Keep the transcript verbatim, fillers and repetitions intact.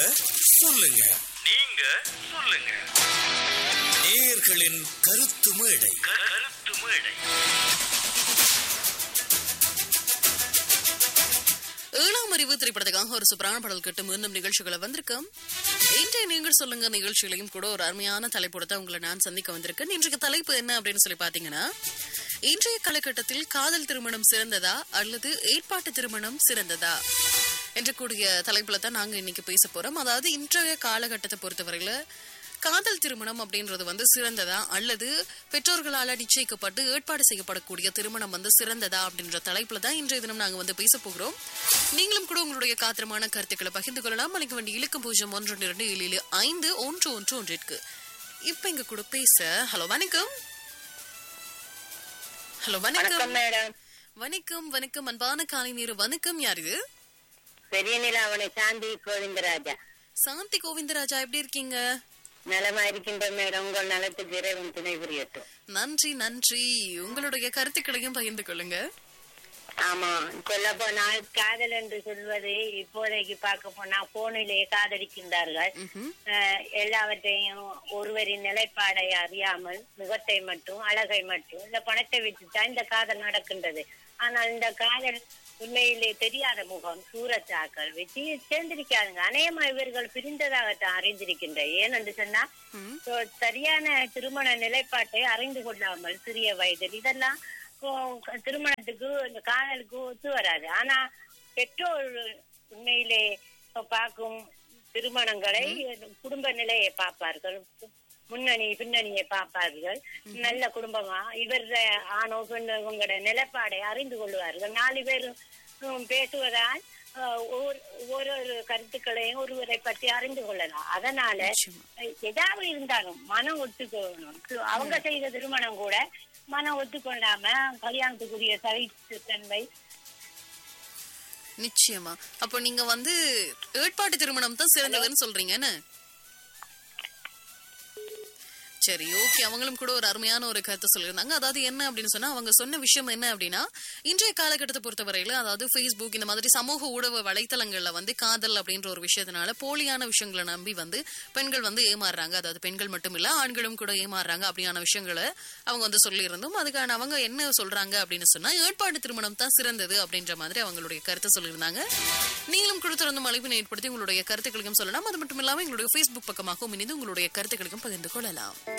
சொல்லுங்க நீங்க சொல்லுங்க. நேயர்களின் கருத்து மேடை. கருத்து மேடை. ஏழாம் அறிவு திரைப்படத்துக்காக ஒரு சூப்பரான பாடல் கேட்டு மீண்டும் நிகழ்ச்சிகளை வந்திருக்கோம். இன்றைய நீங்கள் சொல்லுங்க நிகழ்ச்சியிலையும் கூட ஒரு அருமையான தலைப்போட தான் உங்களை நான் சந்திக்க வந்திருக்கேன். இன்றைக்கு தலைப்பு என்ன அப்படின்னு சொல்லி பாத்தீங்கன்னா, இன்றைய காலகட்டத்தில் காதல் திருமணம் சிறந்ததா அல்லது ஏற்பாட்டு திருமணம் சிறந்ததா என்ற கூடிய தலைப்புல தான் நாங்க இன்னைக்கு பேச போறோம். அதாவது இன்றைய காலகட்டத்தை பொறுத்தவரையில காதல் திருமணம் அப்படின்றது வந்து சிறந்ததா அல்லது பெற்றோர்களால நிச்சயிக்கப்பட்டு ஏற்பாடு செய்யப்படக்கூடிய திருமணம் வந்து சிறந்ததா அப்படின்ற தலைப்புல தான் இன்றைய தினம் நாங்க வந்து பேச போகிறோம். நீங்களும் கூட உங்களுடைய காத்திரமான கருத்துக்களை பகிர்ந்து கொள்ளலாம். அளிக்க வேண்டிய இலக்கம் பூஜ்ஜியம் ஒன்று இரண்டு ஏழு ஏழு ஐந்து ஒன்று ஒன்று ஒன்றிற்கு. இப்ப இங்க கூட பேச ஹலோ வணக்கம். ஹலோ வணக்கம் வணக்கம் வணக்கம் அன்பான காலை நேரு வணக்கம். யார் இது? பெரிய நிலாவணி சாந்தி கோவிந்தராஜா. சாந்தி கோவிந்தராஜா, எப்படி இருக்கீங்க? நலமா இருக்கின்ற மேடம், உங்கள் நலத்துக்கு இறைவன் துணை புரியட்டும். நன்றி நன்றி. உங்களுடைய கருத்துக்களையும் பகிர்ந்து கொள்ளுங்க. ஆமா, சொல்ல போனா காதல் என்று சொல்வது இப்போதைக்கு பார்க்க போனா போனிலேயே காதலிக்கின்றார்கள். எல்லாவற்றையும் ஒருவரின் நிலைப்பாடை அறியாமல் முகத்தை மட்டும் அழகை மட்டும் இந்த பணத்தை வச்சுதான் இந்த காதல் நடக்கின்றது. ஆனால் இந்த காதல் உண்மையிலே தெரியாத முகம் சூரத்தாக்கள் வச்சு சேர்ந்திருக்காதுங்க. அநேகமா இவர்கள் பிரிந்ததாகத்தான் அறிந்திருக்கின்ற. ஏனென்று சொன்னா சரியான திருமண நிலைப்பாட்டை அறிந்து கொள்ளாமல் சிறிய வயதில் இதெல்லாம் திருமணத்துக்கு இந்த காதலுக்கு ஒத்து வராது. ஆனா பெற்றோர் உண்மையிலே பார்க்கும் திருமணங்களை குடும்ப நிலையை பார்ப்பார்கள், முன்னணி பின்னணியை பார்ப்பார்கள். நல்ல குடும்பமா இவர் ஆணோ பெண்ணோ இவங்களோட நிலைப்பாடை அறிந்து கொள்வார்கள். நாலு பேரும் பேசுவதால் ஒரு ஒரு கருத்துக்களையும் ஒருவரை பற்றி அறிந்து கொள்ளலாம். அதனால ஏதாவது இருந்தாலும் மனம் ஒத்துக்கணும். அவங்க செய்த திருமணம் கூட மனம் ஒத்துக்கொள்ளாம கல்யாணத்துக்குரிய சகிப்புத்தன்மை நிச்சயமா. அப்போ நீங்க வந்து ஏற்பாட்டு திருமணம் தான் சிறந்ததுன்னு சொல்றீங்கன்னு? சரி, ஓகே. அவங்களும் கூட ஒரு அருமையான ஒரு கருத்தை சொல்லியிருந்தாங்க. அதாவது என்ன அப்படின்னு சொன்னா, அவங்க சொன்ன விஷயம் என்ன அப்படின்னா, இன்றைய காலகட்டத்தை பொறுத்தவரையில அதாவது ஃபேஸ்புக் இந்த மாதிரி சமூக ஊடக வலைத்தளங்கள்ல வந்து காதல் அப்படின்ற ஒரு விஷயத்தினால போலியான விஷயங்களை நம்பி வந்து பெண்கள் வந்து ஏமாறுறாங்க. அதாவது பெண்கள் மட்டும் இல்ல, ஆண்களும் கூட ஏமாறுறாங்க அப்படியான விஷயங்களை அவங்க வந்து சொல்லியிருந்தோம். அதுக்கான அவங்க என்ன சொல்றாங்க அப்படின்னு சொன்னா, ஏற்பாடு திருமணம் தான் சிறந்தது அப்படின்ற மாதிரி அவங்களுடைய கருத்தை சொல்லியிருந்தாங்க. நீங்களும் கொடுத்திருந்த அழைப்பினை ஏற்படுத்தி உங்களுடைய கருத்துக்களையும் சொல்லலாம். அது மட்டும் இல்லாம எங்களுடைய ஃபேஸ்புக் பக்கமாகவும் இணைந்து உங்களுடைய கருத்துக்களையும் பகிர்ந்து கொள்ளலாம்.